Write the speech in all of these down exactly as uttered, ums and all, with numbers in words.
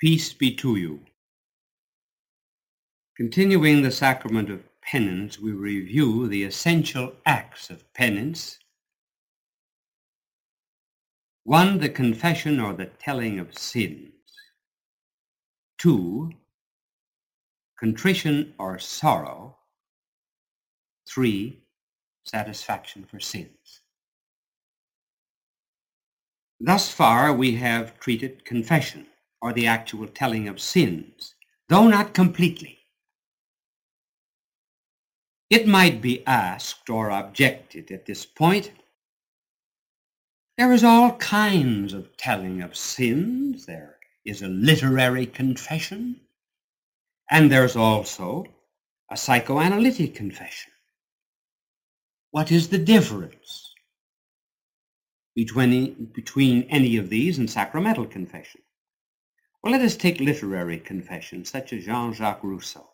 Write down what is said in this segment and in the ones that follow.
Peace be to you. Continuing the sacrament of penance, we review the essential acts of penance. One, the confession or the telling of sins. Two, contrition or sorrow. Three, satisfaction for sins. Thus far we have treated confession, or the actual telling of sins, though not completely. It might be asked or objected at this point, there is all kinds of telling of sins. There is a literary confession, and there's also a psychoanalytic confession. What is the difference between, between any of these and sacramental confession? Well, let us take literary confession, such as Jean-Jacques Rousseau.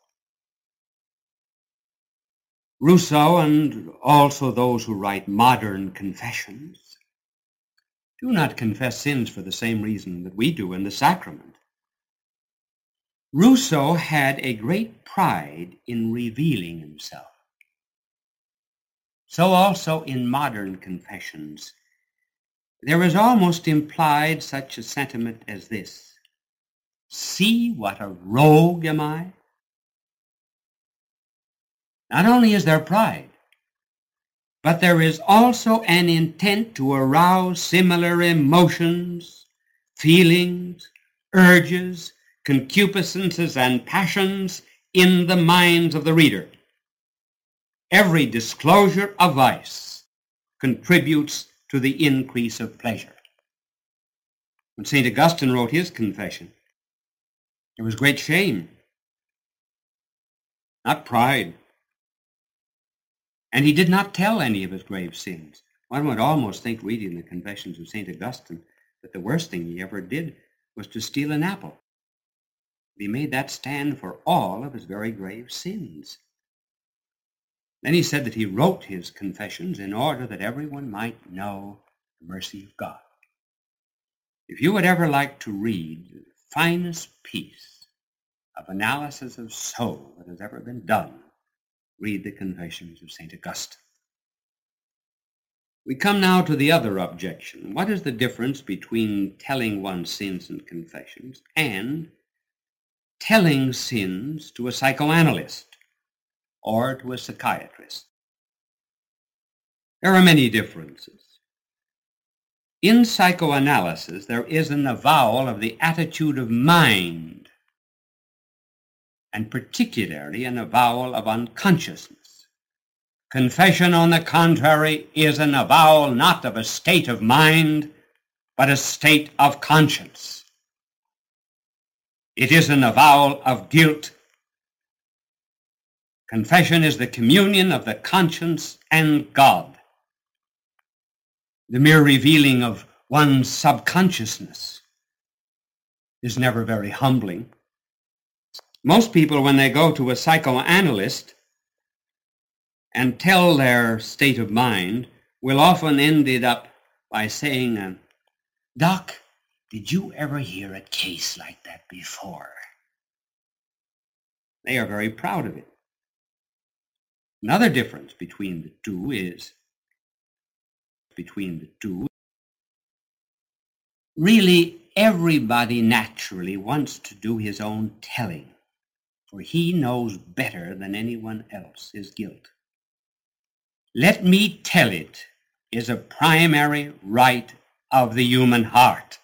Rousseau, and also those who write modern confessions, do not confess sins for the same reason that we do in the sacrament. Rousseau had a great pride in revealing himself. So also in modern confessions, there is almost implied such a sentiment as this: see what a rogue am I? Not only is there pride, but there is also an intent to arouse similar emotions, feelings, urges, concupiscences, and passions in the minds of the reader. Every disclosure of vice contributes to the increase of pleasure. When Saint Augustine wrote his confession, there was great shame, not pride. And he did not tell any of his grave sins. One would almost think, reading the confessions of Saint Augustine, that the worst thing he ever did was to steal an apple. He made that stand for all of his very grave sins. Then he said that he wrote his confessions in order that everyone might know the mercy of God. If you would ever like to read the finest piece of analysis of soul that has ever been done, read the confessions of Saint Augustine. We come now to the other objection. What is the difference between telling one's sins and confessions and telling sins to a psychoanalyst or to a psychiatrist? There are many differences. In psychoanalysis, there is an avowal of the attitude of mind, and particularly an avowal of unconsciousness. Confession, on the contrary, is an avowal not of a state of mind, but a state of conscience. It is an avowal of guilt. Confession is the communion of the conscience and God, the mere revealing of one's subconsciousness is never very humbling. Most people, when they go to a psychoanalyst and tell their state of mind, will often end it up by saying, uh, Doc, did you ever hear a case like that before? They are very proud of it. Another difference between the two is, between the two, really everybody naturally wants to do his own telling, for he knows better than anyone else his guilt. Let me tell it is a primary right of the human heart.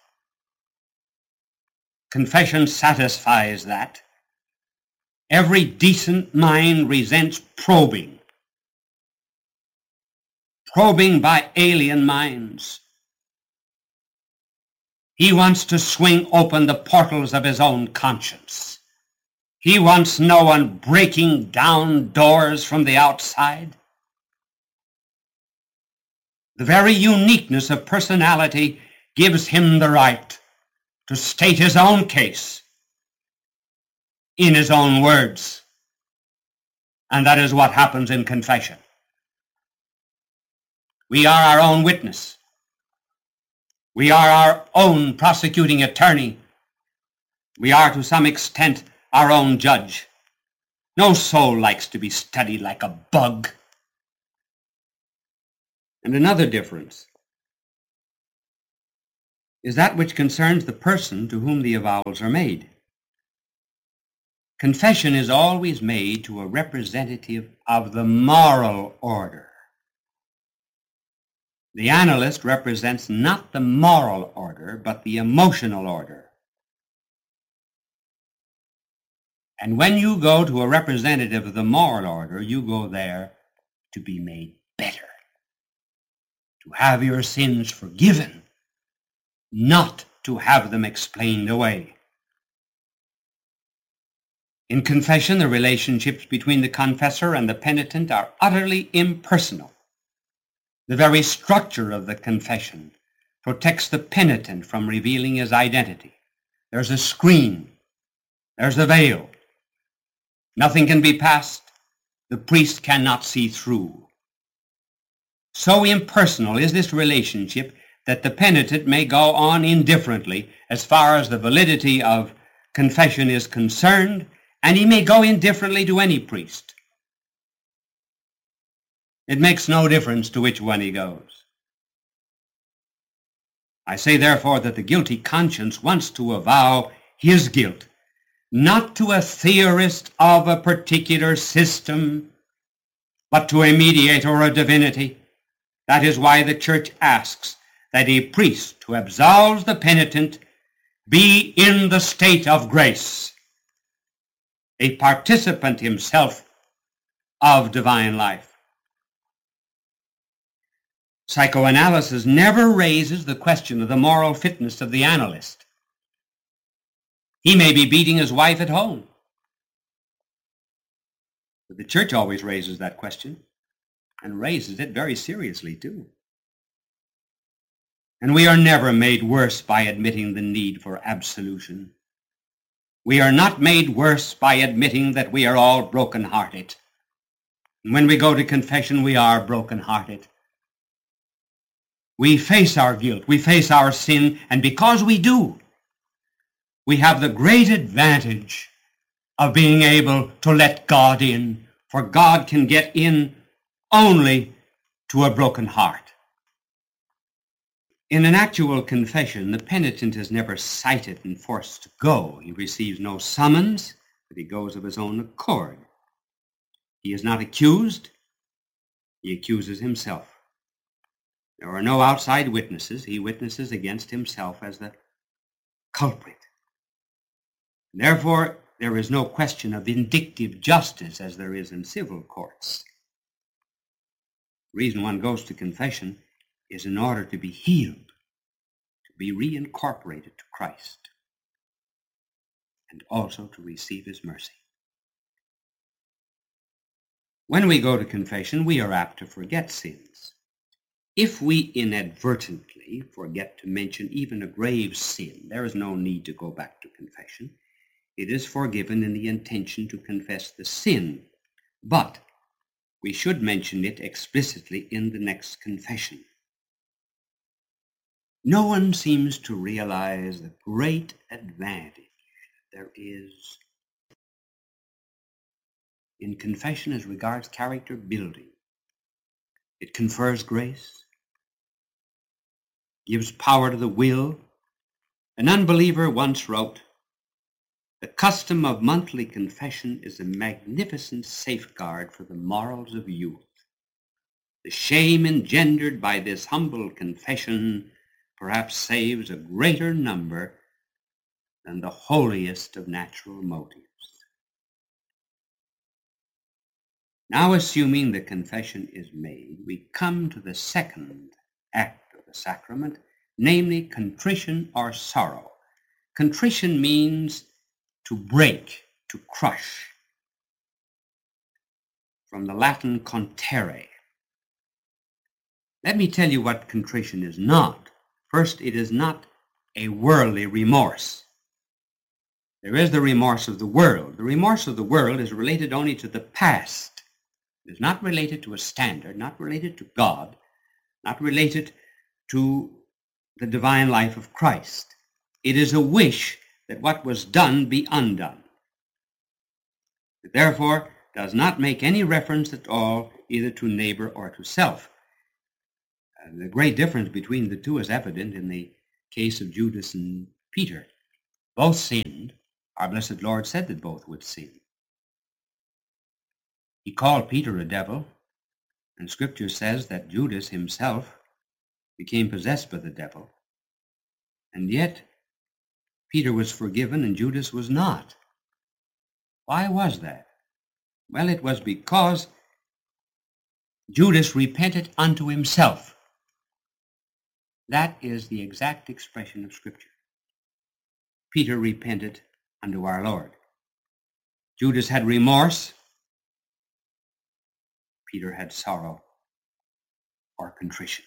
Confession satisfies that. Every decent mind resents probing. Probing by alien minds. He wants to swing open the portals of his own conscience. He wants no one breaking down doors from the outside. The very uniqueness of personality gives him the right to state his own case in his own words. And that is what happens in confession. We are our own witness. We are our own prosecuting attorney. We are to some extent our own judge. No soul likes to be studied like a bug. And another difference is that which concerns the person to whom the avowals are made. Confession is always made to a representative of the moral order. The analyst represents not the moral order, but the emotional order. And when you go to a representative of the moral order, you go there to be made better, to have your sins forgiven, not to have them explained away. In confession, the relationships between the confessor and the penitent are utterly impersonal. The very structure of the confession protects the penitent from revealing his identity. There's a screen. There's a veil. Nothing can be passed. The priest cannot see through. So impersonal is this relationship that the penitent may go on indifferently as far as the validity of confession is concerned, and he may go indifferently to any priest. It makes no difference to which one he goes. I say, therefore, that the guilty conscience wants to avow his guilt, not to a theorist of a particular system, but to a mediator or a divinity. That is why the Church asks that a priest who absolves the penitent be in the state of grace, a participant himself of divine life. Psychoanalysis never raises the question of the moral fitness of the analyst. He may be beating his wife at home. But the Church always raises that question, and raises it very seriously too. And we are never made worse by admitting the need for absolution. We are not made worse by admitting that we are all broken-hearted. And when we go to confession, we are broken-hearted. We face our guilt, we face our sin, and because we do, we have the great advantage of being able to let God in, for God can get in only to a broken heart. In an actual confession, the penitent is never cited and forced to go. He receives no summons, but he goes of his own accord. He is not accused, he accuses himself. There are no outside witnesses. He witnesses against himself as the culprit. Therefore, there is no question of vindictive justice as there is in civil courts. The reason one goes to confession is in order to be healed, to be reincorporated to Christ, and also to receive his mercy. When we go to confession, we are apt to forget sins. If we inadvertently forget to mention even a grave sin, there is no need to go back to confession. It is forgiven in the intention to confess the sin, but we should mention it explicitly in the next confession. No one seems to realize the great advantage there is in confession as regards character building. It confers grace, gives power to the will. An unbeliever once wrote, "The custom of monthly confession is a magnificent safeguard for the morals of youth. The shame engendered by this humble confession perhaps saves a greater number than the holiest of natural motives." Now, assuming the confession is made, we come to the second act of the sacrament, namely contrition or sorrow. Contrition means to break, to crush, from the Latin contere. Let me tell you what contrition is not. First, it is not a worldly remorse. There is the remorse of the world. The remorse of the world is related only to the past. It is not related to a standard, not related to God, not related to the divine life of Christ. It is a wish that what was done be undone. It therefore does not make any reference at all either to neighbor or to self. And the great difference between the two is evident in the case of Judas and Peter. Both sinned. Our blessed Lord said that both would sin. He called Peter a devil, and Scripture says that Judas himself became possessed by the devil. And yet, Peter was forgiven and Judas was not. Why was that? Well, it was because Judas repented unto himself. That is the exact expression of Scripture. Peter repented unto our Lord. Judas had remorse. Peter had sorrow or contrition.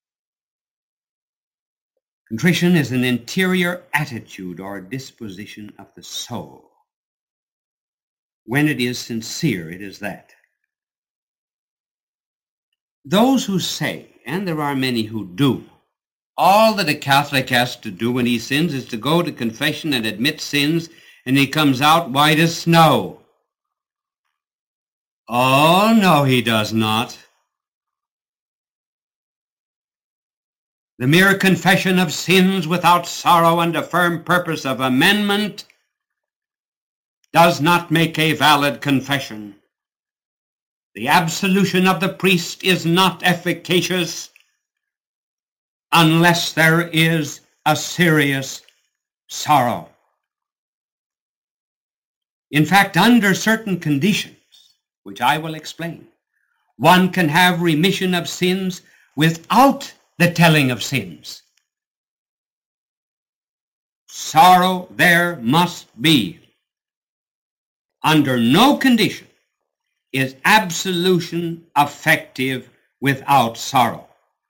Contrition is an interior attitude or disposition of the soul. When it is sincere, it is that. Those who say, and there are many who do, all that a Catholic has to do when he sins is to go to confession and admit sins, and he comes out white as snow. Oh, no, he does not. The mere confession of sins without sorrow and a firm purpose of amendment does not make a valid confession. The absolution of the priest is not efficacious unless there is a serious sorrow. In fact, under certain conditions, which I will explain, one can have remission of sins without the telling of sins. Sorrow there must be. Under no condition is absolution effective without sorrow.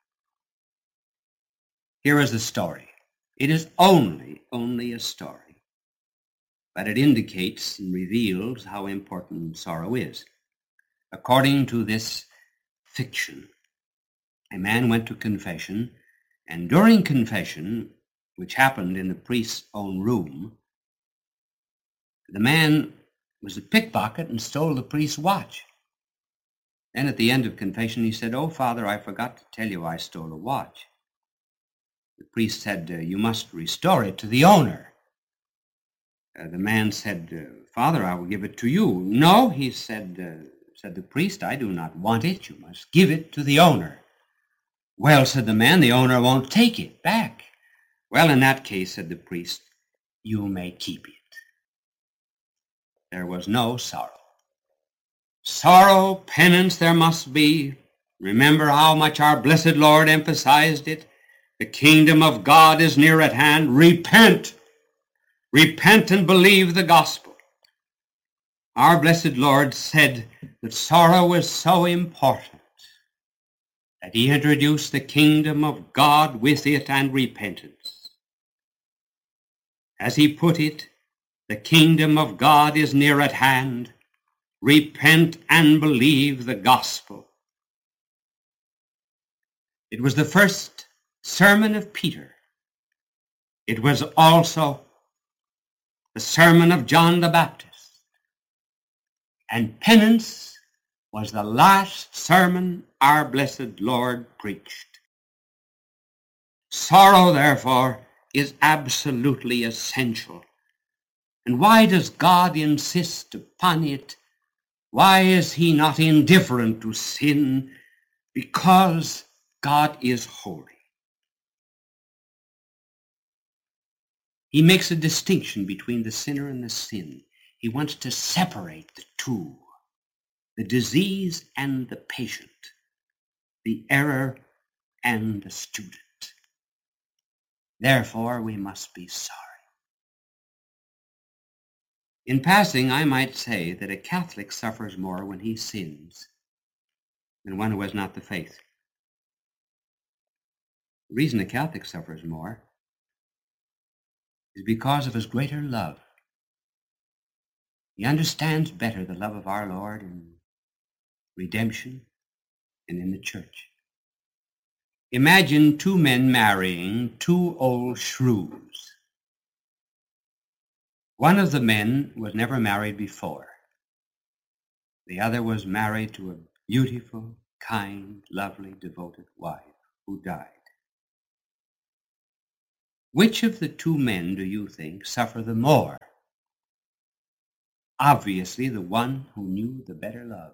Here is the story. It is only, only a story, but it indicates and reveals how important sorrow is. According to this fiction, a man went to confession, and during confession, which happened in the priest's own room, the man was a pickpocket and stole the priest's watch. Then at the end of confession, he said, "Oh, Father, I forgot to tell you I stole a watch." The priest said, uh, "You must restore it to the owner." Uh, the man said, uh, "Father, I will give it to you." "No," he said, uh, said the priest, "I do not want it. You must give it to the owner." "Well," said the man, "the owner won't take it back." "Well, in that case," said the priest, "you may keep it." There was no sorrow. Sorrow, penance there must be. Remember how much our blessed Lord emphasized it. The kingdom of God is near at hand. Repent. Repent and believe the gospel. Our blessed Lord said that sorrow was so important that he introduced the kingdom of God with it and repentance. As he put it, the kingdom of God is near at hand. Repent and believe the gospel. It was the first sermon of Peter. It was also the sermon of John the Baptist. And penance was the last sermon our blessed Lord preached. Sorrow, therefore, is absolutely essential. And why does God insist upon it? Why is he not indifferent to sin? Because God is holy. He makes a distinction between the sinner and the sin. He wants to separate the two, the disease and the patient, the error and the student. Therefore, we must be sorry. In passing, I might say that a Catholic suffers more when he sins than one who has not the faith. The reason a Catholic suffers more is because of his greater love. He understands better the love of our Lord in redemption and in the church. Imagine two men marrying two old shrews. One of the men was never married before. The other was married to a beautiful, kind, lovely, devoted wife who died. Which of the two men do you think suffer the more? Obviously, the one who knew the better love.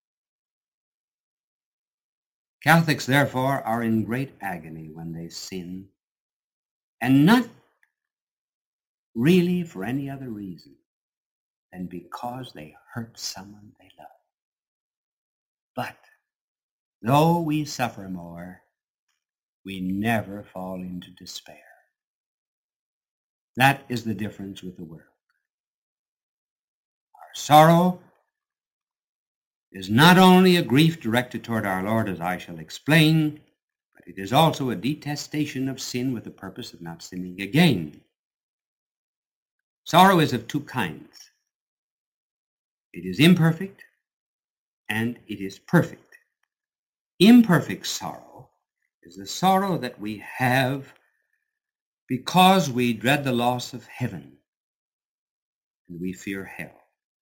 Catholics, therefore, are in great agony when they sin, and not really for any other reason than because they hurt someone they love. But though we suffer more, we never fall into despair. That is the difference with the world. Our sorrow is not only a grief directed toward our Lord, as I shall explain, but it is also a detestation of sin with the purpose of not sinning again. Sorrow is of two kinds. It is imperfect and it is perfect. Imperfect sorrow is the sorrow that we have because we dread the loss of heaven and we fear hell.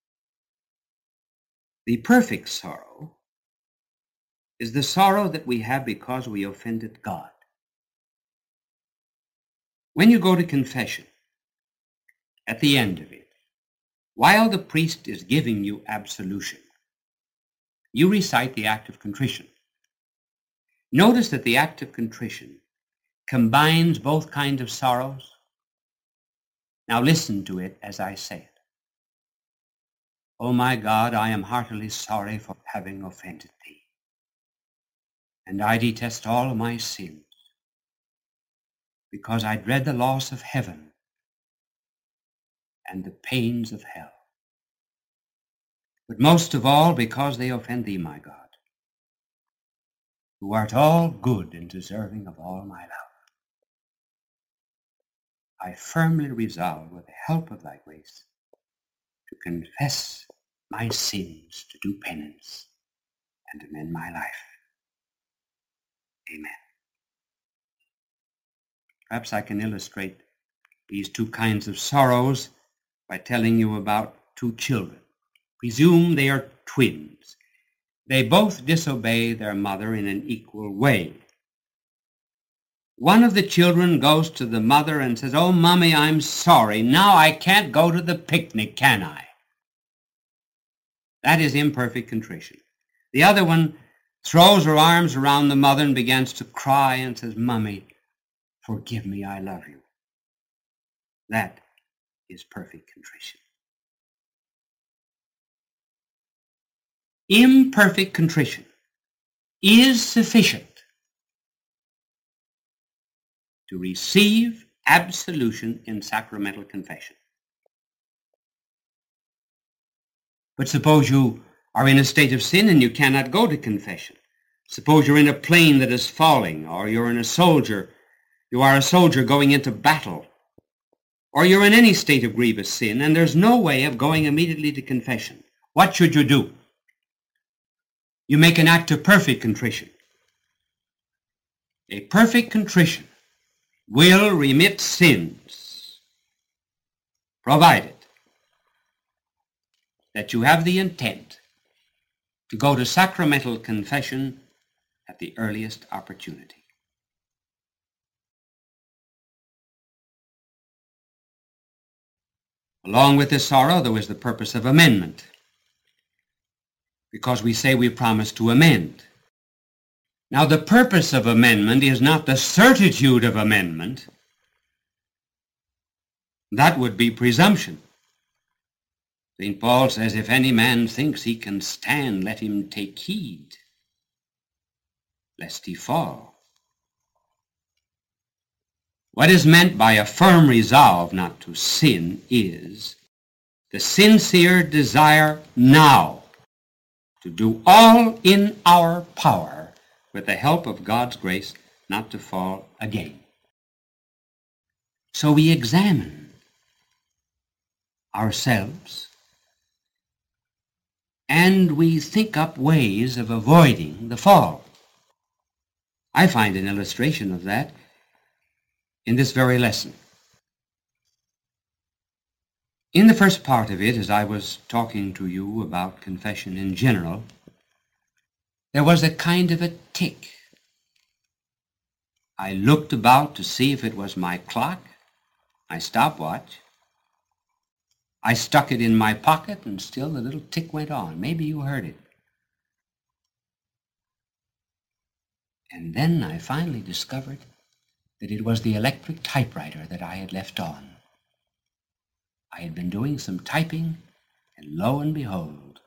The perfect sorrow is the sorrow that we have because we offended God. When you go to confession, at the end of it, while the priest is giving you absolution, you recite the act of contrition. Notice that the act of contrition combines both kinds of sorrows. Now listen to it as I say it. O my God, I am heartily sorry for having offended thee, and I detest all my sins, because I dread the loss of heaven and the pains of hell. But most of all, because they offend thee, my God, who art all good and deserving of all my love. I firmly resolve, with the help of thy grace, to confess my sins, to do penance, and amend my life. Amen. Perhaps I can illustrate these two kinds of sorrows by telling you about two children. Presume they are twins. They both disobey their mother in an equal way. One of the children goes to the mother and says, "Oh, Mommy, I'm sorry. Now I can't go to the picnic, can I?" That is imperfect contrition. The other one throws her arms around the mother and begins to cry and says, "Mommy, forgive me, I love you." That is perfect contrition. Imperfect contrition is sufficient to receive absolution in sacramental confession. But suppose you are in a state of sin and you cannot go to confession. Suppose you're in a plane that is falling, or you're in a soldier, you are a soldier going into battle, or you're in any state of grievous sin, and there's no way of going immediately to confession. What should you do? You make an act of perfect contrition. A perfect contrition will remit sins, provided that you have the intent to go to sacramental confession at the earliest opportunity. Along with this sorrow, there was the purpose of amendment, because we say we promise to amend. Now, the purpose of amendment is not the certitude of amendment. That would be presumption. Saint Paul says, "If any man thinks he can stand, let him take heed, lest he fall." What is meant by a firm resolve not to sin is the sincere desire now to do all in our power, with the help of God's grace, not to fall again. So we examine ourselves and we think up ways of avoiding the fall. I find an illustration of that in this very lesson. In the first part of it, as I was talking to you about confession in general, there was a kind of a tick. I looked about to see if it was my clock, my stopwatch. I stuck it in my pocket, and still the little tick went on. Maybe you heard it. And then I finally discovered that it was the electric typewriter that I had left on. I had been doing some typing, and lo and behold,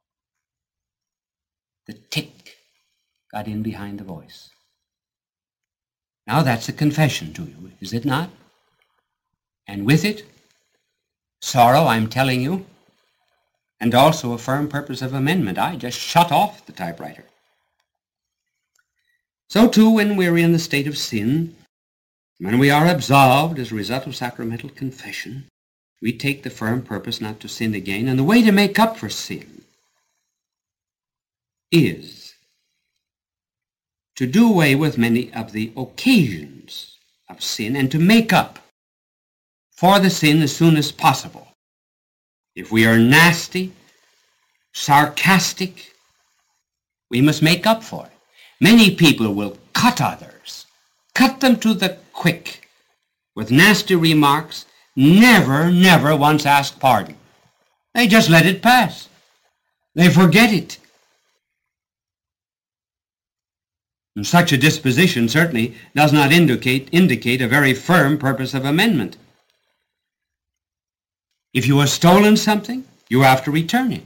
the tick got in behind the voice. Now that's a confession to you, is it not? And with it, sorrow, I'm telling you, and also a firm purpose of amendment. I just shut off the typewriter. So too, when we're in the state of sin, when we are absolved as a result of sacramental confession, we take the firm purpose not to sin again, and the way to make up for sin is to do away with many of the occasions of sin and to make up for the sin as soon as possible. If we are nasty, sarcastic, we must make up for it. Many people will cut others, cut them to the quick with nasty remarks, never, never once ask pardon. They just let it pass. They forget it. And such a disposition certainly does not indicate, indicate a very firm purpose of amendment. If you have stolen something, you have to return it.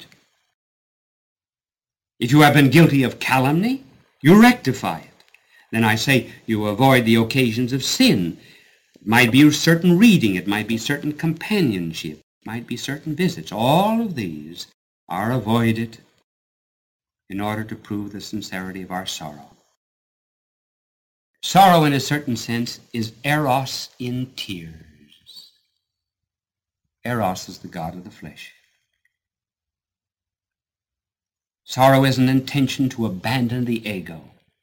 If you have been guilty of calumny, you rectify it. Then I say you avoid the occasions of sin. It might be certain reading, it might be certain companionship, it might be certain visits. All of these are avoided in order to prove the sincerity of our sorrow. Sorrow, in a certain sense, is eros in tears. Eros is the god of the flesh. Sorrow is an intention to abandon the ego.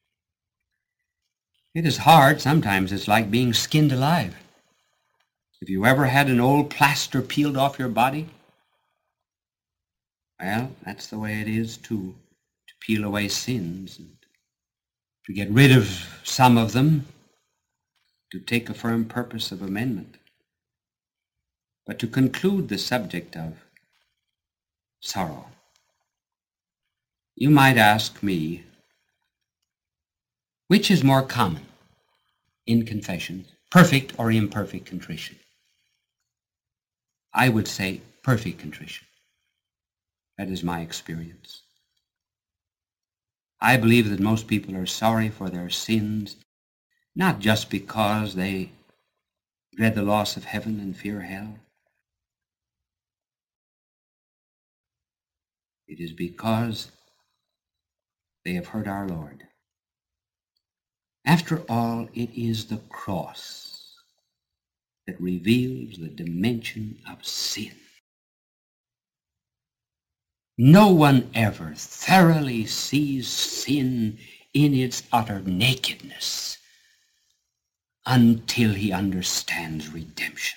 It is hard. Sometimes it's like being skinned alive. Have you ever had an old plaster peeled off your body? Well, that's the way it is too, to peel away sins and to get rid of some of them, to take a firm purpose of amendment. But to conclude the subject of sorrow, you might ask me, which is more common in confession, perfect or imperfect contrition? I would say perfect contrition. That is my experience. I believe that most people are sorry for their sins, not just because they dread the loss of heaven and fear hell. It is because they have hurt our Lord. After all, it is the cross that reveals the dimension of sin. No one ever thoroughly sees sin in its utter nakedness until he understands redemption.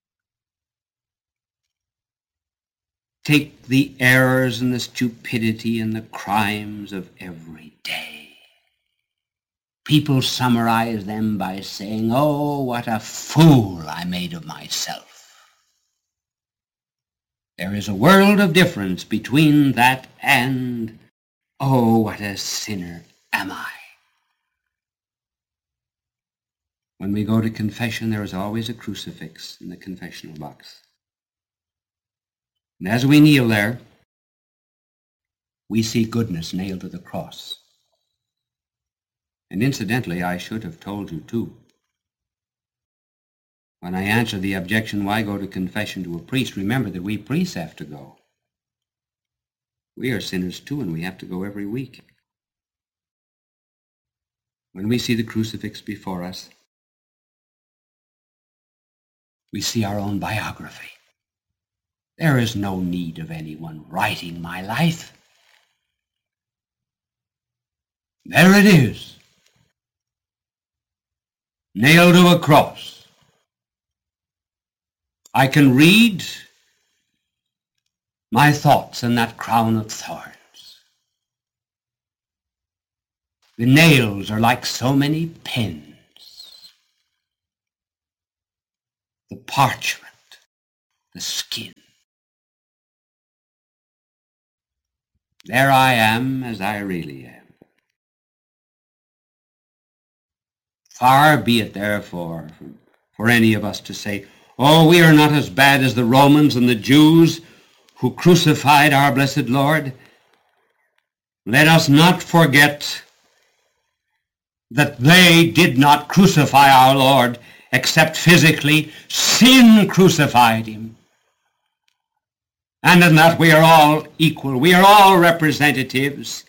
Take the errors and the stupidity and the crimes of every day. People summarize them by saying, "Oh, what a fool I made of myself." There is a world of difference between that and, "Oh, what a sinner am I." When we go to confession, there is always a crucifix in the confessional box. And as we kneel there, we see goodness nailed to the cross. And incidentally, I should have told you too. When I answer the objection, why go to confession to a priest, remember that we priests have to go. We are sinners too, and we have to go every week. When we see the crucifix before us, we see our own biography. There is no need of anyone writing my life. There it is, nailed to a cross. I can read my thoughts in that crown of thorns. The nails are like so many pens. The parchment, the skin. There I am as I really am. Far be it, therefore, for any of us to say, oh, we are not as bad as the Romans and the Jews who crucified our blessed Lord. Let us not forget that they did not crucify our Lord except physically. Sin crucified him. And in that we are all equal. We are all representatives.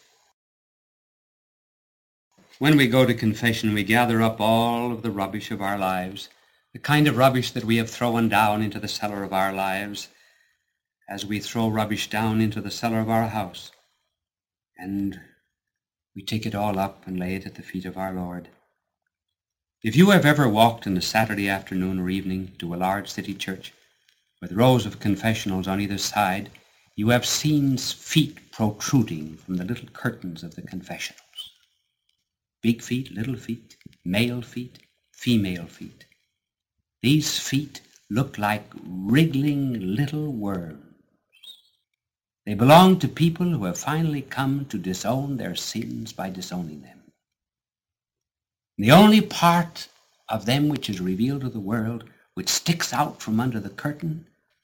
When we go to confession, we gather up all of the rubbish of our lives, the kind of rubbish that we have thrown down into the cellar of our lives, as we throw rubbish down into the cellar of our house. And we take it all up and lay it at the feet of our Lord. If you have ever walked on a Saturday afternoon or evening to a large city church with rows of confessionals on either side, you have seen feet protruding from the little curtains of the confessionals. Big feet, little feet, male feet, female feet. These feet look like wriggling little worms. They belong to people who have finally come to disown their sins by disowning them. The only part of them which is revealed to the world, which sticks out from under the curtain,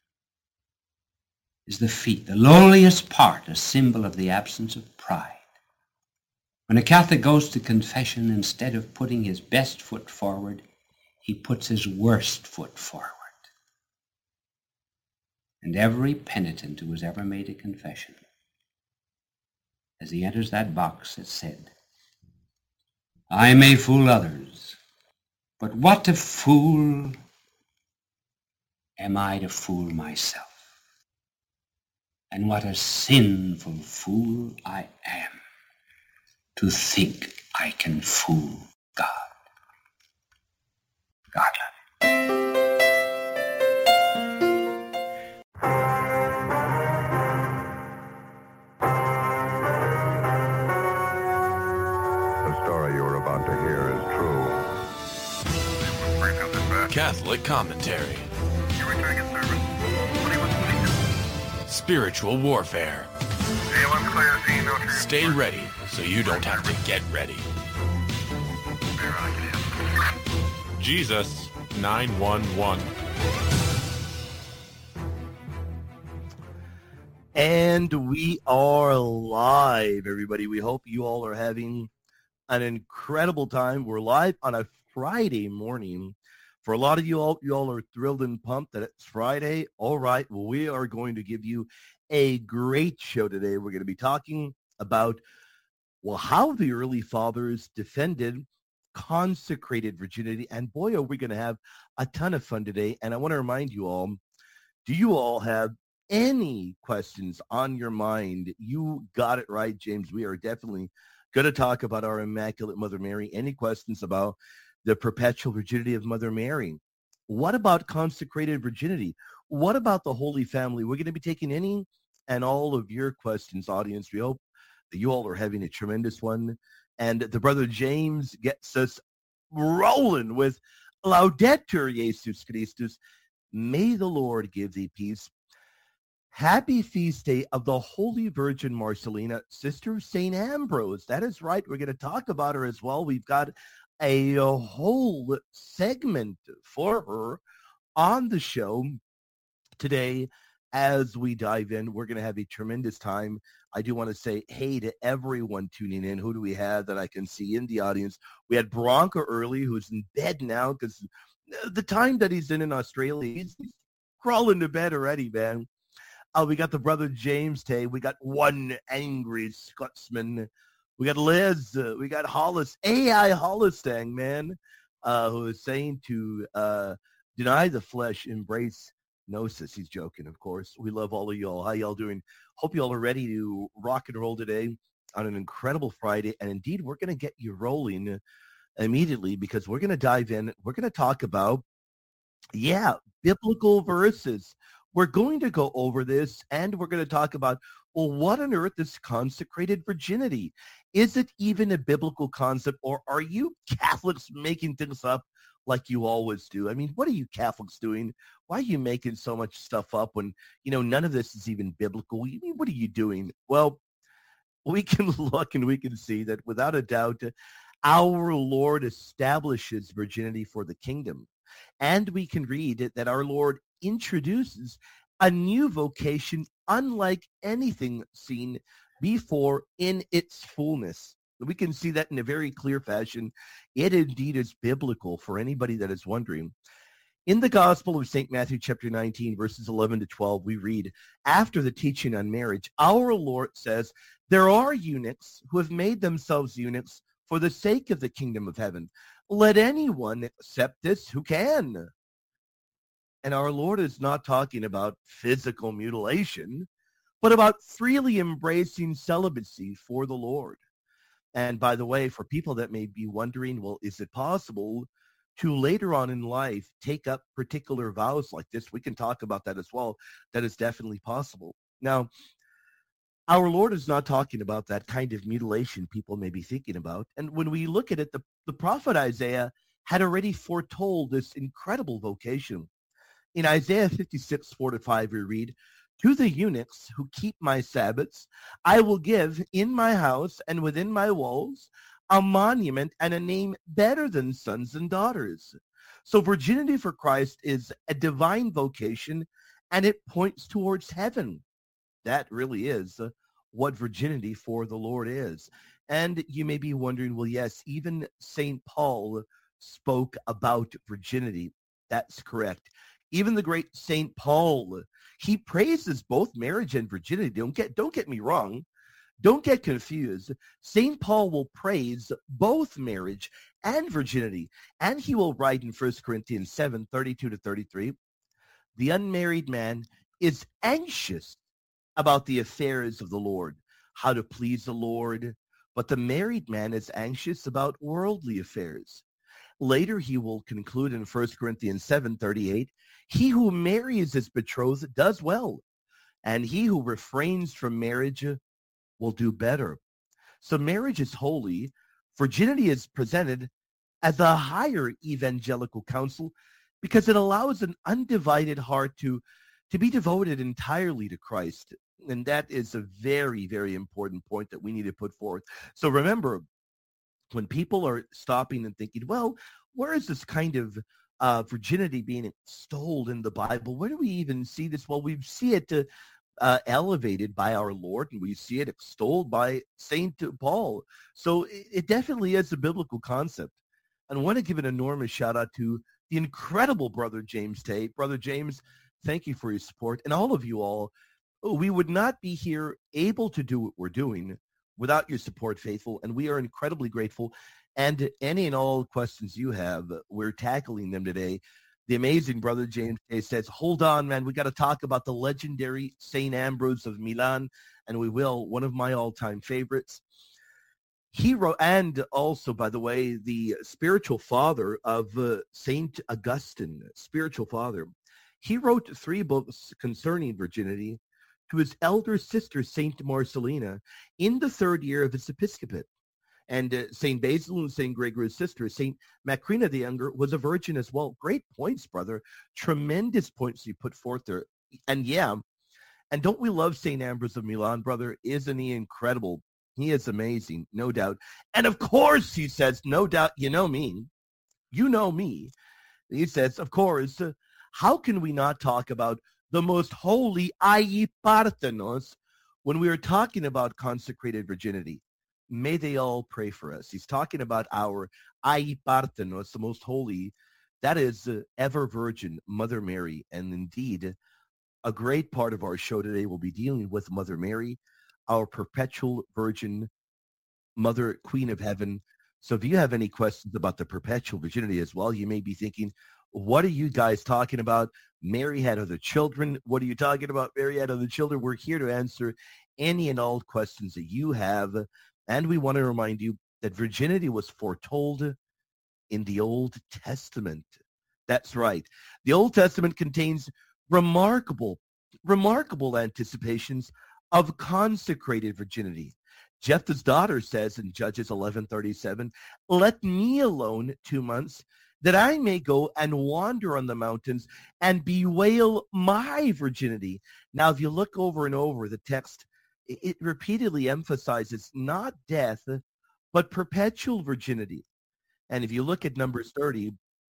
is the feet, the lowliest part, a symbol of the absence of pride. When a Catholic goes to confession, instead of putting his best foot forward, he puts his worst foot forward. And every penitent who has ever made a confession, as he enters that box, has said, I may fool others, but what a fool am I to fool myself? And what a sinful fool I am to think I can fool God. God love you. The story you are about to hear is true. Catholic commentary. Spiritual warfare. Stay ready so you don't have to get ready. Jesus nine one one. And we are live, everybody. We hope you all are having an incredible time. We're live on a Friday morning. For a lot of you all, you all are thrilled and pumped that it's Friday. All right, well, we are going to give you a great show today. We're going to be talking about, well, how the early fathers defended consecrated virginity. And boy, are we going to have a ton of fun today. And I want to remind you all, do you all have any questions on your mind? You got it right, James. We are definitely going to talk about our Immaculate Mother Mary. Any questions about the perpetual virginity of Mother Mary? What about consecrated virginity? What about the Holy Family? We're going to be taking any and all of your questions, audience. We hope that you all are having a tremendous one. And the brother James gets us rolling with Laudetur Jesus Christus. May the Lord give thee peace. Happy feast day of the Holy Virgin Marcelina, Sister of Saint Ambrose. That is right. We're going to talk about her as well. We've got a whole segment for her on the show today. As we dive in, we're going to have a tremendous time. I do want to say hey to everyone tuning in. Who do we have that I can see in the audience? We had Bronco early, who's in bed now because the time that he's in in Australia, he's crawling to bed already, man. Uh, we got the brother James Tay. We got one angry Scotsman. We got Liz. Uh, we got Hollis, A I Hollistang, man, uh, who is saying to uh, deny the flesh, embrace gnosis. He's joking, of course. We love all of y'all. How y'all doing? Hope y'all are ready to rock and roll today on an incredible Friday. And indeed, we're going to get you rolling immediately because we're going to dive in. We're going to talk about, yeah, biblical verses. we're going to go over this, and we're going to talk about, well, what on earth is consecrated virginity? Is it even a biblical concept, or are you Catholics making things up like you always do? I mean, what are you Catholics doing? Why are you making so much stuff up when, you know, none of this is even biblical? I mean, what are you doing? Well, we can look and we can see that without a doubt, our Lord establishes virginity for the kingdom. And we can read that our Lord introduces a new vocation unlike anything seen before in its fullness. We can see that in a very clear fashion. It indeed is biblical for anybody that is wondering. In the Gospel of Saint Matthew, chapter nineteen, verses eleven to twelve, we read, after the teaching on marriage, our Lord says, there are eunuchs who have made themselves eunuchs for the sake of the kingdom of heaven. Let anyone accept this who can. And our Lord is not talking about physical mutilation, but about freely embracing celibacy for the Lord. And by the way, for people that may be wondering, well, is it possible to later on in life take up particular vows like this? We can talk about that as well. That is definitely possible. Now, our Lord is not talking about that kind of mutilation people may be thinking about. And when we look at it, the, the prophet Isaiah had already foretold this incredible vocation. In Isaiah fifty-six, four to five, we read, to the eunuchs who keep my Sabbaths, I will give in my house and within my walls a monument and a name better than sons and daughters. So virginity for Christ is a divine vocation, and it points towards heaven. That really is what virginity for the Lord is. And you may be wondering, well, yes, even Saint Paul spoke about virginity. That's correct. Even the great Saint Paul, he praises both marriage and virginity. Don't get, don't get me wrong. Don't get confused. Saint Paul will praise both marriage and virginity. And he will write in First Corinthians seven, thirty-two to thirty-three, the unmarried man is anxious about the affairs of the Lord, how to please the Lord, but the married man is anxious about worldly affairs. Later, he will conclude in First Corinthians seven, thirty-eight, he who marries his betrothed does well, and he who refrains from marriage will do better. So marriage is holy. Virginity is presented as a higher evangelical counsel because it allows an undivided heart to, to be devoted entirely to Christ. And that is a very, very important point that we need to put forth. So remember, when people are stopping and thinking, well, where is this kind of uh, virginity being extolled in the Bible? Where do we even see this? Well, we see it uh, uh, elevated by our Lord, and we see it extolled by Saint Paul. So it, it definitely is a biblical concept. And I want to give an enormous shout out to the incredible Brother James Tate. Brother James, thank you for your support. And all of you all, we would not be here able to do what we're doing without your support, faithful, and we are incredibly grateful. And any and all questions you have, we're tackling them today. The amazing Brother James Tate says, hold on, man, we got to talk about the legendary Saint Ambrose of Milan, and we will, one of my all-time favorites. He wrote, and also, by the way, the spiritual father of uh, Saint Augustine, spiritual father. He wrote three books concerning virginity to his elder sister, Saint Marcellina, in the third year of his episcopate. And uh, Saint Basil and Saint Gregory's sister, Saint Macrina the Younger, was a virgin as well. Great points, brother. Tremendous points you put forth there. And yeah, and don't we love Saint Ambrose of Milan, brother? Isn't he incredible? He is amazing, no doubt. And of course, he says, no doubt, you know me. You know me. He says, of course, uh, how can we not talk about the most holy Ai Parthenos when we are talking about consecrated virginity? May they all pray for us. He's talking about our Ai Parthenos, the most holy. That is uh, ever virgin, Mother Mary. And indeed, a great part of our show today will be dealing with Mother Mary, our perpetual virgin, Mother, Queen of Heaven. So if you have any questions about the perpetual virginity as well, you may be thinking, what are you guys talking about? Mary had other children. What are you talking about? Mary had other children. We're here to answer any and all questions that you have. And we want to remind you that virginity was foretold in the Old Testament. That's right. The Old Testament contains remarkable remarkable anticipations of consecrated virginity. Jephthah's daughter says in Judges eleven thirty-seven, let me alone two months that I may go and wander on the mountains and bewail my virginity. Now, if you look over and over the text, it repeatedly emphasizes not death, but perpetual virginity. And if you look at Numbers thirty,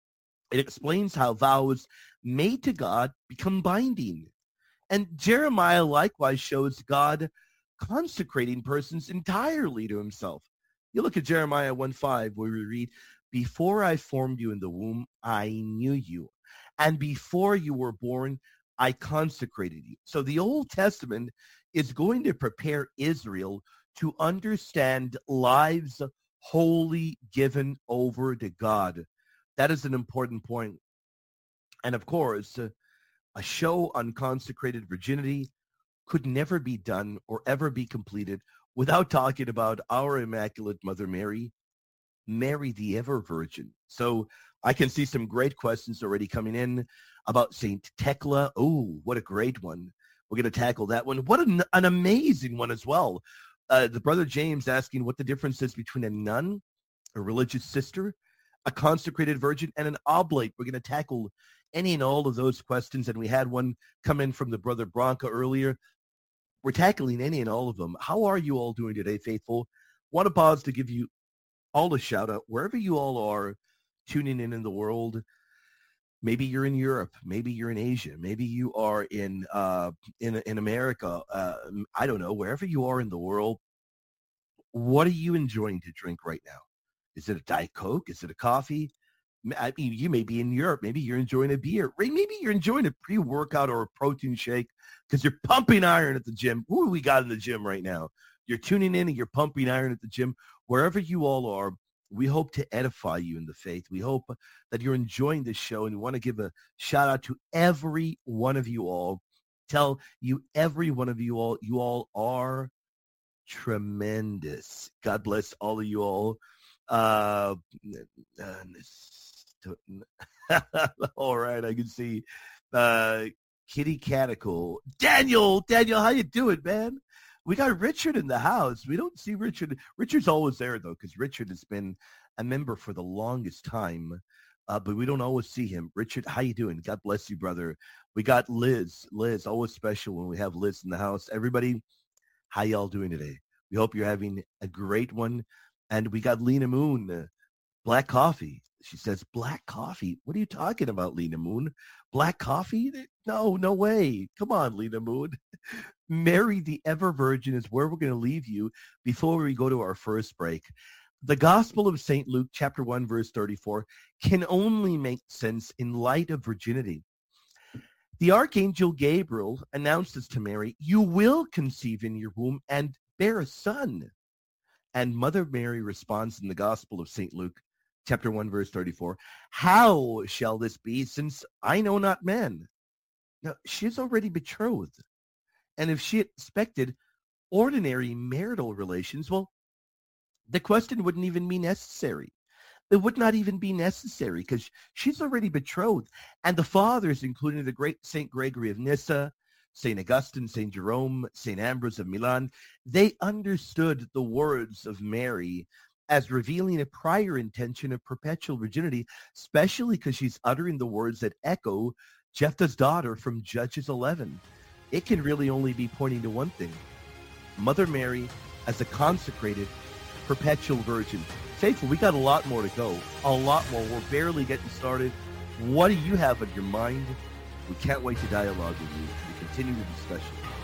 it explains how vows made to God become binding. And Jeremiah likewise shows God consecrating persons entirely to himself. You look at Jeremiah one five, where we read, before I formed you in the womb, I knew you. And before you were born, I consecrated you. So the Old Testament is going to prepare Israel to understand lives wholly given over to God. That is an important point. And of course, uh, a show on consecrated virginity could never be done or ever be completed without talking about our Immaculate Mother Mary, Mary the Ever Virgin. So I can see some great questions already coming in about Saint Thecla. Oh, what a great one. We're going to tackle that one. What an, an amazing one as well. Uh, the brother James asking what the difference is between a nun, a religious sister, a consecrated virgin, and an oblate. We're going to tackle any and all of those questions. And we had one come in from the brother Bronca earlier. We're tackling any and all of them. How are you all doing today, faithful? Want to pause to give you all a shout out wherever you all are tuning in in the world. Maybe you're in Europe. Maybe you're in Asia. Maybe you are in uh, in in America. Uh, I don't know. Wherever you are in the world, what are you enjoying to drink right now? Is it a Diet Coke? Is it a coffee? I mean, you may be in Europe. Maybe you're enjoying a beer. Maybe you're enjoying a pre-workout or a protein shake because you're pumping iron at the gym. Who do we got in the gym right now? You're tuning in and you're pumping iron at the gym. Wherever you all are, we hope to edify you in the faith. We hope that you're enjoying this show, and we want to give a shout out to every one of you all. Tell you, every one of you all, you all are tremendous. God bless all of you all. Uh, all right, I can see uh, Kitty Caticle. Daniel, Daniel, how you doing, man? We got Richard in the house. We don't see Richard. Richard's always there, though, because Richard has been a member for the longest time, uh, but we don't always see him. Richard, how you doing? God bless you, brother. We got Liz. Liz, always special when we have Liz in the house. Everybody, how y'all doing today? We hope you're having a great one. And we got Lena Moon, uh, black coffee. She says, black coffee? What are you talking about, Lena Moon? Black coffee? No, no way. Come on, Lena Moon. Mary the Ever Virgin is where we're going to leave you before we go to our first break. The Gospel of Saint Luke, chapter one, verse thirty-four, can only make sense in light of virginity. The Archangel Gabriel announces to Mary, you will conceive in your womb and bear a son. And Mother Mary responds in the Gospel of Saint Luke, chapter one, verse thirty-four, how shall this be, since I know not man? Now, she's already betrothed. And if she expected ordinary marital relations, well, the question wouldn't even be necessary. It would not even be necessary because she's already betrothed. And the fathers, including the great Saint Gregory of Nyssa, Saint Augustine, Saint Jerome, Saint Ambrose of Milan, they understood the words of Mary as revealing a prior intention of perpetual virginity, especially because she's uttering the words that echo Jephthah's daughter from Judges eleven. It can really only be pointing to one thing: Mother Mary as a consecrated perpetual virgin. Faithful, we got a lot more to go. A lot more. We're barely getting started. What do you have on your mind? We can't wait to dialogue with you, to continue the discussion.